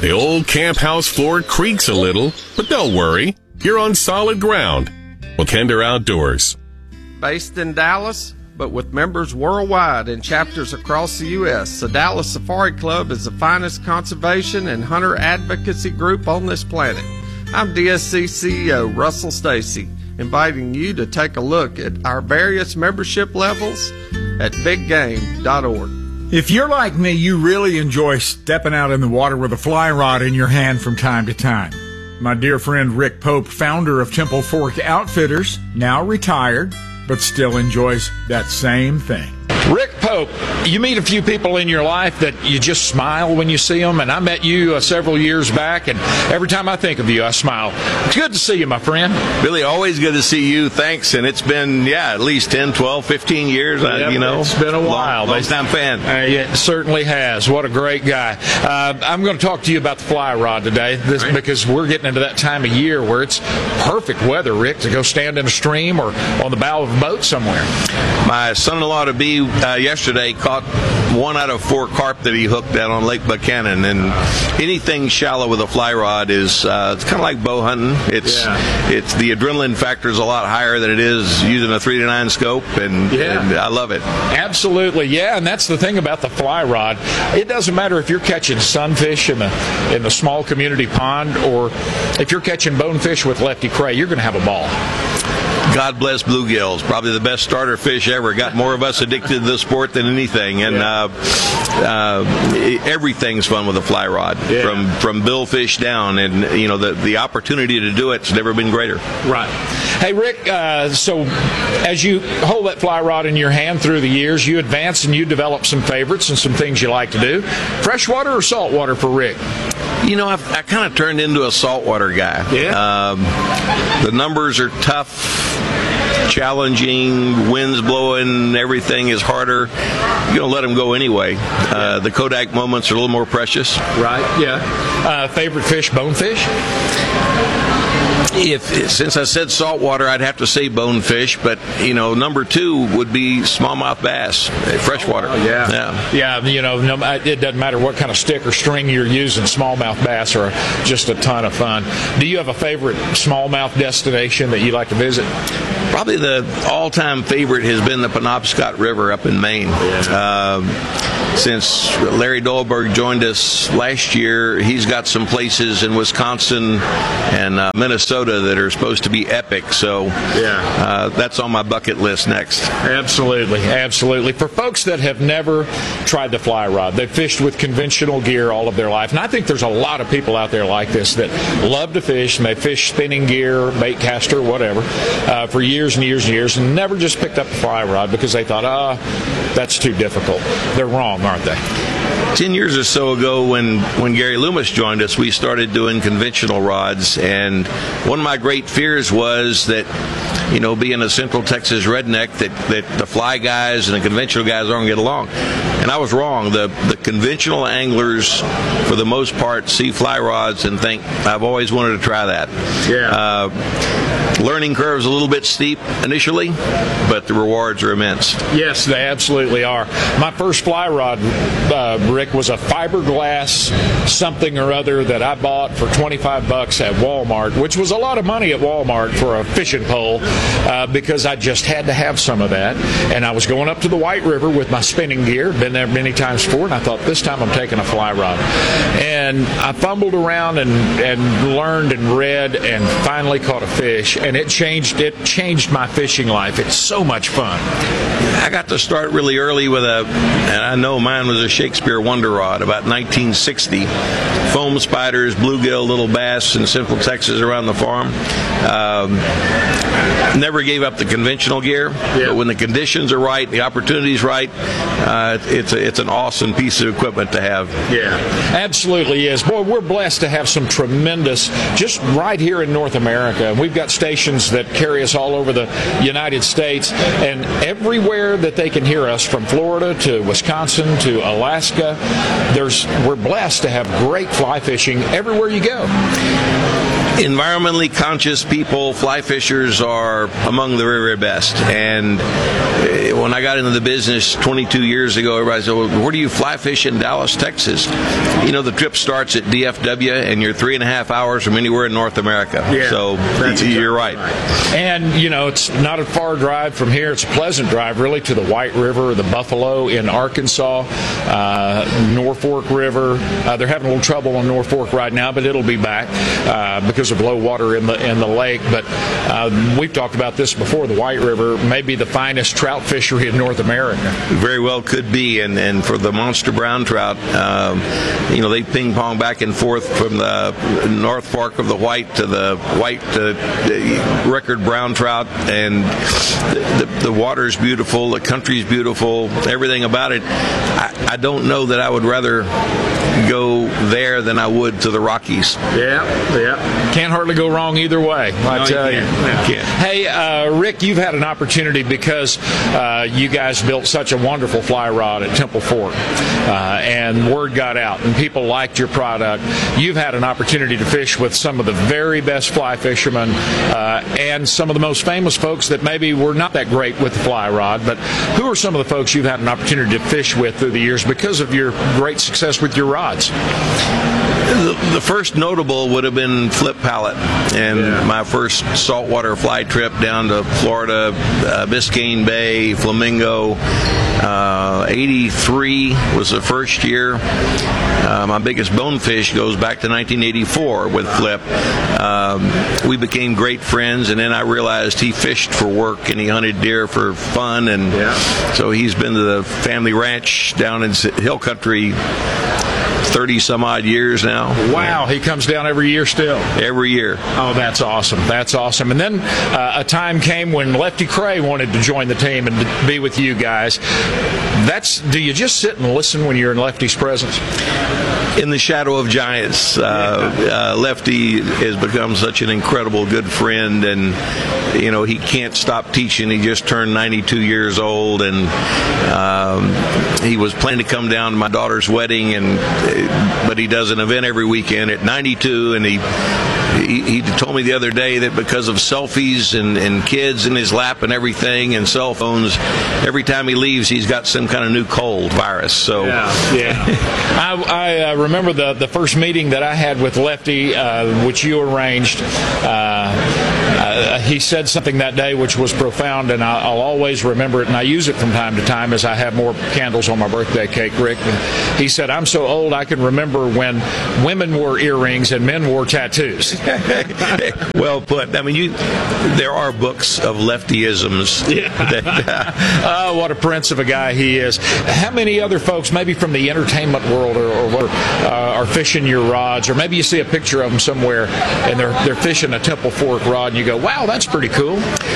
The old camp house floor creaks a little, but don't worry. You're on solid ground with Kinder Outdoors. Based in Dallas, but with members worldwide and chapters across the U.S., the Dallas Safari Club is the finest conservation and hunter advocacy group on this planet. I'm DSC CEO Russell Stacy, inviting you to take a look at our various membership levels at biggame.org. If you're like me, you really enjoy stepping out in the water with a fly rod in your hand from time to time. My dear friend Rick Pope, founder of Temple Fork Outfitters, now retired, but still enjoys that same thing. Rick Pope, you meet a few people in your life that you just smile when you see them, and I met you several years back, and every time I think of you, I smile. It's good to see you, my friend. Really, always good to see you. Thanks. And it's been, at least 10, 12, 15 years. It's been a while. Long-time fan. It certainly has. What a great guy. I'm going to talk to you about the fly rod today, because we're getting into that time of year where it's perfect weather, Rick, to go stand in a stream or on the bow of a boat somewhere. My son-in-law-to-be yesterday caught 1 out of 4 carp that he hooked down on Lake Buchanan, and anything shallow with a fly rod is it's kind of like bow hunting. It's the adrenaline factor is a lot higher than it is using a 3-9 scope, and I love it. Absolutely, and that's the thing about the fly rod. It doesn't matter if you're catching sunfish in the small community pond, or if you're catching bonefish with Lefty Kreh, you're going to have a ball. God bless bluegills. Probably the best starter fish ever. Got more of us addicted to the sport than anything. And everything's fun with a fly rod, from billfish down. And, the opportunity to do it's never been greater. Right. Hey, Rick, so as you hold that fly rod in your hand through the years, you advance and you develop some favorites and some things you like to do. Freshwater or saltwater for Rick? I kind of turned into a saltwater guy. The numbers are tough, challenging, winds blowing, everything is harder. You're going to let them go anyway. The Kodak moments are a little more precious. Right, favorite fish, bonefish? Since I said saltwater, I'd have to say bonefish, but number 2 would be smallmouth bass, freshwater. It doesn't matter what kind of stick or string you're using. Smallmouth bass are just a ton of fun. Do you have a favorite smallmouth destination that you like to visit? Probably the all-time favorite has been the Penobscot River up in Maine. Since Larry Dolberg joined us last year, he's got some places in Wisconsin and Minnesota that are supposed to be epic. So that's on my bucket list next. Absolutely. For folks that have never tried the fly rod, they've fished with conventional gear all of their life, and I think there's a lot of people out there like this that love to fish, and they fish spinning gear, bait caster, whatever, for years and years and years, and never just picked up a fly rod because they thought, that's too difficult. They're wrong, aren't they? 10 years or so ago, when Gary Loomis joined us, we started doing conventional rods, and one of my great fears was that, being a Central Texas redneck, that the fly guys and the conventional guys aren't going to get along. And I was wrong. The conventional anglers, for the most part, see fly rods and think, I've always wanted to try that. Learning curve's a little bit steep initially, but the rewards are immense. Yes, they absolutely are. My first fly rod, Rick, was a fiberglass something or other that I bought for $25 at Walmart, which was a lot of money at Walmart for a fishing pole, because I just had to have some of that. And I was going up to the White River with my spinning gear, been there many times before, and I thought, this time I'm taking a fly rod. And I fumbled around and learned and read and finally caught a fish, and it changed my fishing life. It's so much fun. I got to start really early with and I know mine was a Shakespeare Wonder Rod, about 1960. Foam spiders, bluegill, little bass in Central Texas around the farm. Never gave up the conventional gear, but when the conditions are right, the opportunity's right, it's an awesome piece of equipment to have. Absolutely is. Boy, we're blessed to have some tremendous, just right here in North America. We've got stations that carry us all over the United States, and everywhere that they can hear us, from Florida to Wisconsin to Alaska, we're blessed to have great fly fishing everywhere you go. environmentally conscious people, fly fishers, are among the very, very best. And when I got into the business 22 years ago, everybody said, well, where do you fly fish in Dallas, Texas? You know, the trip starts at DFW, and you're 3.5 hours from anywhere in North America. Yeah, so you're right. And, you know, it's not a far drive from here. It's a pleasant drive, really, to the White River, the Buffalo in Arkansas, Norfolk River. They're having a little trouble on Norfolk right now, but it'll be back because of low water in the lake. But we've talked about this before. The White River may be the finest trout fishery in North America. Very well could be. And for the monster brown trout, you know, they ping pong back and forth from the North Fork of the White to the White record brown trout, and the water's beautiful, the country's beautiful, everything about it. I don't know that I would rather go there than I would to the Rockies. Yeah. Can't hardly go wrong either way, I tell you. Hey, Rick, you've had an opportunity because you guys built such a wonderful fly rod at Temple Fork, and word got out, and people liked your product. You've had an opportunity to fish with some of the very best fly fishermen and some of the most famous folks that maybe were not that great with the fly rod, but who are some of the folks you've had an opportunity to fish with through the years because of your great success with your rods? The first notable would have been Flip Pallet, and my first saltwater fly trip down to Florida, Biscayne Bay, Flamingo. 83 was the first year. My biggest bonefish goes back to 1984 with Flip. We became great friends, and then I realized he fished for work and he hunted deer for fun, and so he's been to the family ranch down in Hill Country 30 some odd years now. Wow, he comes down every year still? Every year. Oh, that's awesome. That's awesome. And then a time came when Lefty Kreh wanted to join the team and to be with you guys. Do you just sit and listen when you're in Lefty's presence? In the shadow of giants. Lefty has become such an incredible good friend, and you know, he can't stop teaching. He just turned 92 years old, and he was planning to come down to my daughter's wedding, but he does an event every weekend at 92, and he told me the other day that because of selfies and kids in his lap and everything and cell phones, every time he leaves he's got some kind of new cold virus. So I remember the first meeting that I had with Lefty, which you arranged. He said something that day which was profound, and I'll always remember it, and I use it from time to time as I have more candles on my birthday cake, Rick. And he said, I'm so old I can remember when women wore earrings and men wore tattoos. Well put. I mean, there are books of Leftyisms. Oh, what a prince of a guy he is. How many other folks, maybe from the entertainment world or are fishing your rods, or maybe you see a picture of them somewhere and they're fishing a Temple Fork rod and you go, wow, that's pretty cool?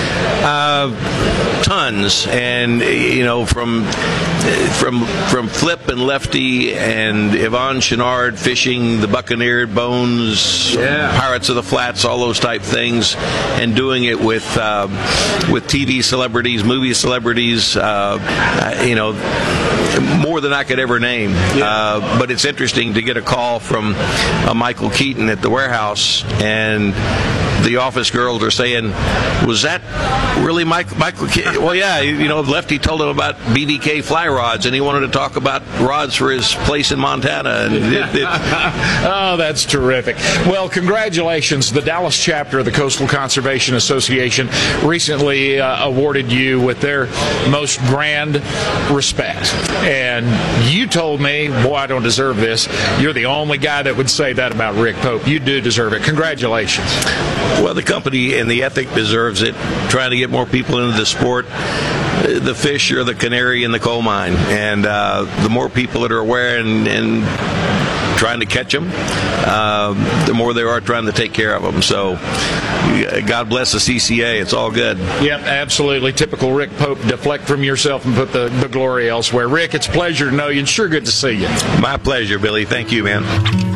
Tons. And you know, from Flip and Lefty and Yvon Chouinard fishing the Buccaneer Bones, Pirates of the Flats, all those type things, and doing it with TV celebrities, movie celebrities, you know, more than I could ever name. But it's interesting to get a call from Michael Keaton at the warehouse, and the office girls are saying, was that really Michael Keaton? Well, yeah, you know, Lefty told him about BVK fly rods, and he wanted to talk about rods for his place in Montana. And oh, that's terrific. Well, congratulations. The Dallas chapter of the Coastal Conservation Association recently awarded you with their most grand respect. And you told me, boy, I don't deserve this. You're the only guy that would say that about Rick Pope. You do deserve it. Congratulations. Well, the company and the ethic deserves it. Trying to get more people into the sport. The fish are the canary in the coal mine, and the more people that are aware and trying to catch them, the more they are trying to take care of them. So God bless the CCA. It's all good. Yep, absolutely. Typical Rick Pope. Deflect from yourself and put the glory elsewhere. Rick, it's a pleasure to know you, and sure good to see you. My pleasure, Billy. Thank you, man.